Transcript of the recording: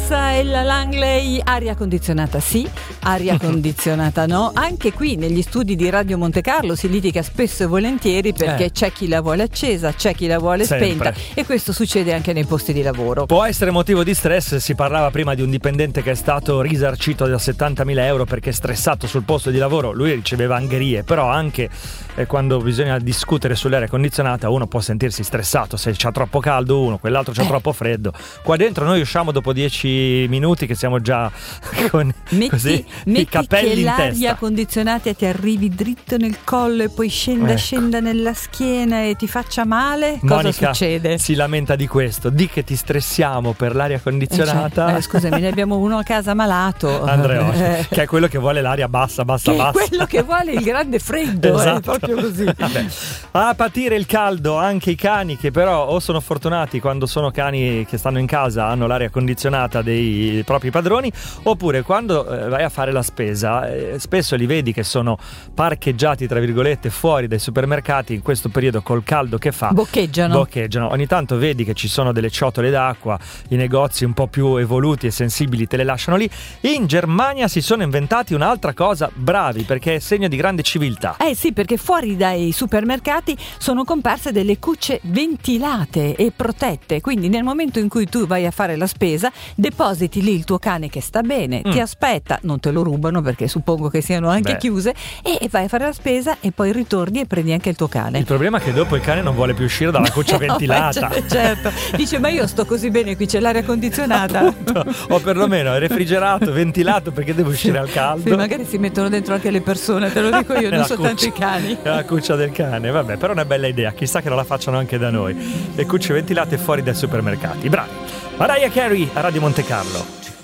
Alexa e la Langley, aria condizionata sì, aria condizionata no. Anche qui negli studi di Radio Monte Carlo si litiga spesso e volentieri perché c'è chi la vuole accesa, c'è chi la vuole spenta, e questo succede anche nei posti di lavoro. Può essere motivo di stress. Si parlava prima di un dipendente che è stato risarcito da 70.000 euro perché è stressato sul posto di lavoro. Lui riceveva angherie, però anche quando bisogna discutere sull'aria condizionata uno può sentirsi stressato se c'ha troppo caldo uno, quell'altro c'ha troppo freddo. Qua dentro noi usciamo dopo 10 minuti che siamo già con i capelli in testa. Metti che l'aria condizionata ti arrivi dritto nel collo e poi scenda nella schiena e ti faccia male. Monica cosa succede? Si lamenta di questo. Di che ti stressiamo per l'aria condizionata. Scusami, ne abbiamo uno a casa malato, Andrea, che è quello che vuole l'aria bassa. È quello che vuole il grande freddo. Esatto. È proprio così. Vabbè. A patire il caldo anche i cani, che però o sono fortunati quando sono cani che stanno in casa, hanno l'aria condizionata dei propri padroni, oppure quando vai a fare la spesa spesso li vedi che sono parcheggiati tra virgolette fuori dai supermercati in questo periodo col caldo che fa. Boccheggiano. Ogni tanto vedi che ci sono delle ciotole d'acqua, i negozi un po' più evoluti e sensibili te le lasciano lì. In Germania si sono inventati un'altra cosa, bravi, perché è segno di grande civiltà. Sì, perché fuori dai supermercati sono comparse delle cucce ventilate e protette, quindi nel momento in cui tu vai a fare la spesa depositi lì il tuo cane che sta bene, ti aspetta, non te lo rubano perché suppongo che siano anche chiuse, e vai a fare la spesa e poi ritorni e prendi anche il tuo cane. Il problema è che dopo il cane non vuole più uscire dalla cuccia ventilata. Certo, dice ma io sto così bene, qui c'è l'aria condizionata. Appunto. O perlomeno è refrigerato, ventilato, perché devo uscire al caldo. Sì, magari si mettono dentro anche le persone, te lo dico io, non soltanto i cani. È la cuccia del cane, vabbè, però è una bella idea, chissà che non la facciano anche da noi. Le cucce ventilate fuori dai supermercati, bravi. Mariah Carey a Radio Monte Carlo.